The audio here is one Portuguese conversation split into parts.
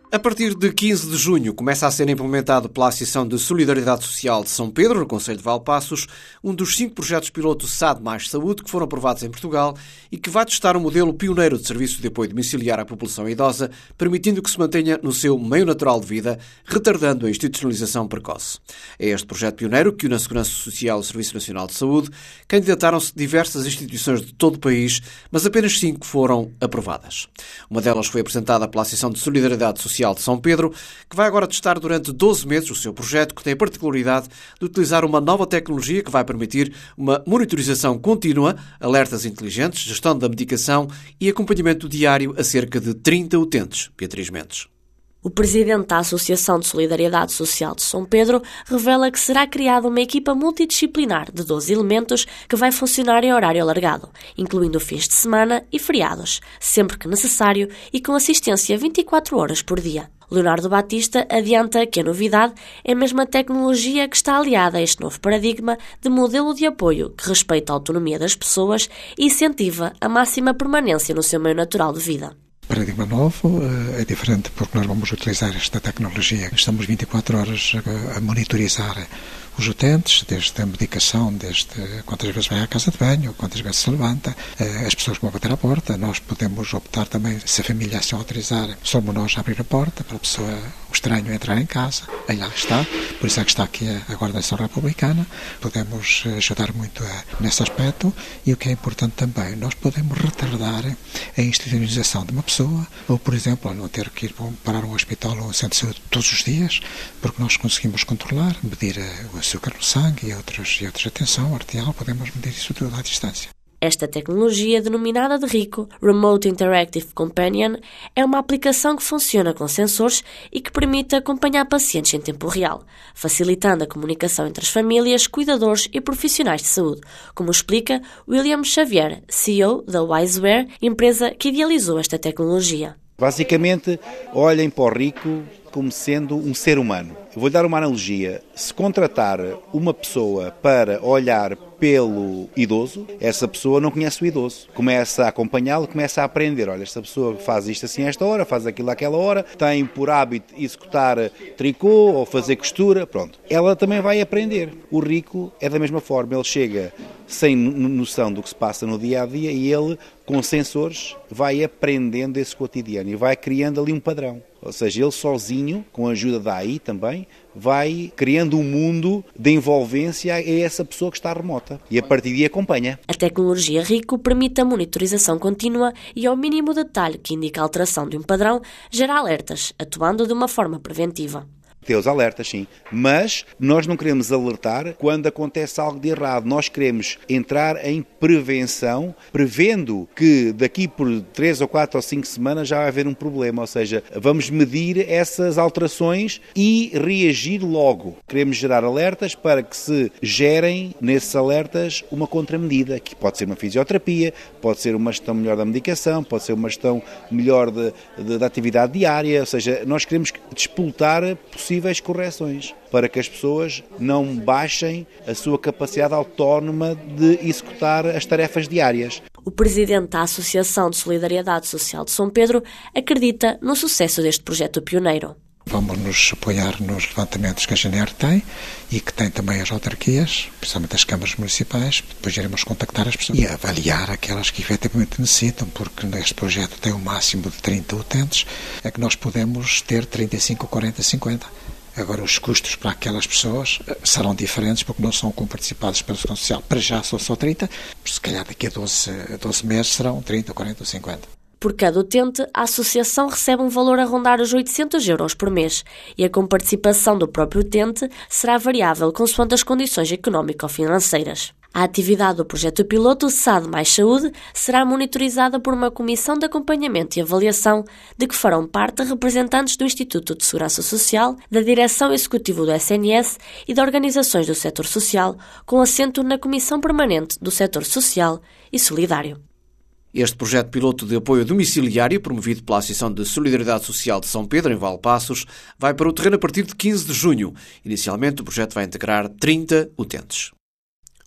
A partir de 15 de junho começa a ser implementado pela Associação de Solidariedade Social de São Pedro, no Concelho de Valpaços, um dos 5 projetos piloto SAD mais Saúde que foram aprovados em Portugal e que vai testar um modelo pioneiro de serviço de apoio domiciliar à população idosa, permitindo que se mantenha no seu meio natural de vida, retardando a institucionalização precoce. É este projeto pioneiro que une a Segurança Social e o Serviço Nacional de Saúde. Candidataram-se diversas instituições de todo o país, mas apenas 5 foram aprovadas. Uma delas foi apresentada pela Associação de Solidariedade Social de São Pedro, que vai agora testar durante 12 meses o seu projeto, que tem a particularidade de utilizar uma nova tecnologia que vai permitir uma monitorização contínua, alertas inteligentes, gestão da medicação e acompanhamento diário a cerca de 30 utentes. Beatriz Mendes. O presidente da Associação de Solidariedade Social de São Pedro revela que será criada uma equipa multidisciplinar de 12 elementos que vai funcionar em horário alargado, incluindo fins de semana e feriados, sempre que necessário e com assistência 24 horas por dia. Leonardo Batista adianta que a novidade é mesmo a tecnologia que está aliada a este novo paradigma de modelo de apoio que respeita a autonomia das pessoas e incentiva a máxima permanência no seu meio natural de vida. Paradigma novo é diferente porque nós vamos utilizar esta tecnologia. Estamos 24 horas a monitorizar os utentes, desde a medicação, desde quantas vezes vai à casa de banho, quantas vezes se levanta, as pessoas que vão bater à porta. Nós podemos optar também, se a família assim autorizar, somos nós a abrir a porta para a pessoa, o estranho, entrar em casa. Aí lá está, por isso é que está aqui a Guarda-Nação Republicana. Podemos ajudar muito nesse aspecto e o que é importante também, nós podemos retardar a institucionalização de uma pessoa ou, por exemplo, não ter que ir parar um hospital ou um centro de saúde todos os dias, porque nós conseguimos controlar, medir o açúcar no sangue e outras atenção arterial, podemos medir isso tudo à distância. Esta tecnologia, denominada de RICO, Remote Interactive Companion, é uma aplicação que funciona com sensores e que permite acompanhar pacientes em tempo real, facilitando a comunicação entre as famílias, cuidadores e profissionais de saúde, como explica William Xavier, CEO da Wiseware, empresa que idealizou esta tecnologia. Basicamente, olhem para o RICO como sendo um ser humano. Eu vou-lhe dar uma analogia. Se contratar uma pessoa para olhar pelo idoso, essa pessoa não conhece o idoso. Começa a acompanhá-lo, começa a aprender. Olha, esta pessoa faz isto assim a esta hora, faz aquilo àquela hora, tem por hábito executar tricô ou fazer costura, pronto. Ela também vai aprender. O RICO é da mesma forma. Ele chega sem noção do que se passa no dia-a-dia e ele, com sensores, vai aprendendo esse cotidiano e vai criando ali um padrão. Ou seja, ele sozinho, com a ajuda da AI também, vai criando um mundo de envolvência a essa pessoa que está remota e a partir daí acompanha. A tecnologia RICO permite a monitorização contínua e ao mínimo detalhe que indica a alteração de um padrão, gera alertas, atuando de uma forma preventiva. Tem os alertas, sim, mas nós não queremos alertar quando acontece algo de errado. Nós queremos entrar em prevenção, prevendo que daqui por 3 ou 4 ou 5 semanas já vai haver um problema, ou seja, vamos medir essas alterações e reagir logo. Queremos gerar alertas para que se gerem nesses alertas uma contramedida, que pode ser uma fisioterapia, pode ser uma gestão melhor da medicação, pode ser uma gestão melhor da atividade diária, ou seja, nós queremos despoltar possíveis correções para que as pessoas não baixem a sua capacidade autónoma de executar as tarefas diárias. O presidente da Associação de Solidariedade Social de São Pedro acredita no sucesso deste projeto pioneiro. Vamos nos apoiar nos levantamentos que a GNR tem e que tem também as autarquias, principalmente as câmaras municipais. Depois iremos contactar as pessoas e avaliar aquelas que efetivamente necessitam, porque neste projeto tem um máximo de 30 utentes, é que nós podemos ter 35, 40, 50. Agora, os custos para aquelas pessoas serão diferentes porque não são comparticipados pela Segurança Social. Para já são só 30, se calhar daqui a 12 meses serão 30, 40 ou 50. Por cada utente, a associação recebe um valor a rondar os 800 euros por mês e a comparticipação do próprio utente será variável consoante as condições económico-financeiras. A atividade do projeto piloto SAD mais Saúde será monitorizada por uma comissão de acompanhamento e avaliação de que farão parte representantes do Instituto de Segurança Social, da Direção Executiva do SNS e de organizações do setor social, com assento na Comissão Permanente do Setor Social e Solidário. Este projeto piloto de apoio domiciliário, promovido pela Associação de Solidariedade Social de São Pedro, em Valpaços, vai para o terreno a partir de 15 de junho. Inicialmente, o projeto vai integrar 30 utentes.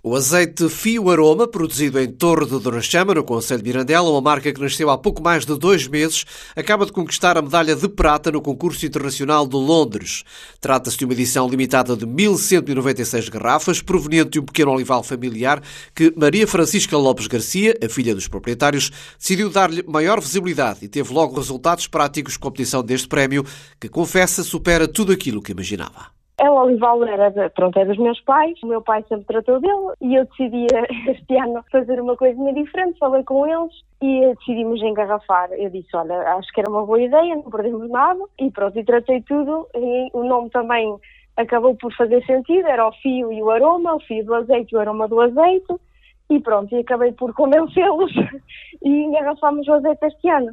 O azeite Fio Aroma, produzido em Torre de Dona Chama, no concelho de Mirandela, uma marca que nasceu há pouco mais de 2 meses, acaba de conquistar a medalha de prata no concurso internacional de Londres. Trata-se de uma edição limitada de 1.196 garrafas, proveniente de um pequeno olival familiar que Maria Francisca Lopes Garcia, a filha dos proprietários, decidiu dar-lhe maior visibilidade e teve logo resultados práticos com a obtenção deste prémio, que, confessa, supera tudo aquilo que imaginava. O olival era dos meus pais, o meu pai sempre tratou dele e eu decidi este ano fazer uma coisinha diferente, falei com eles e decidimos engarrafar. Eu disse, olha, acho que era uma boa ideia, não perdemos nada e pronto, e tratei tudo e o nome também acabou por fazer sentido, era o fio e o aroma, o fio do azeite e o aroma do azeite e pronto, e acabei por convencê-los e engarrafámos o azeite este ano.